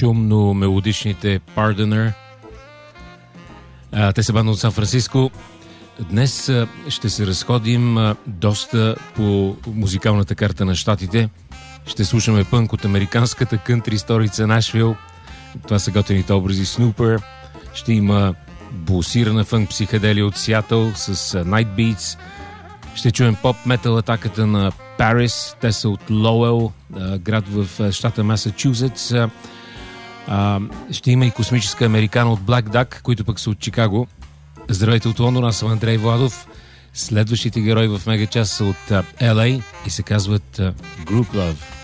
шумно мелодичните Pardoner. Те са банда от Сан Франциско. Днес ще се разходим доста по музикалната карта на щатите. Ще слушаме пънк от американската кънтри столица Нашвил. Това са готените образи Snooper. Ще има булсирана фънк психоделия от Сиатъл с Night Beats. Ще чуем поп-метал атаката на Paris. Те са от Лоуел, град в щата Масачузетс. Ще има и космическа американа от Black Duck, които пък са от Чикаго. Здравейте от Лондон, аз съм Андрей Владов. Следващите герои в Мегачас са от LA и се казват Group Love.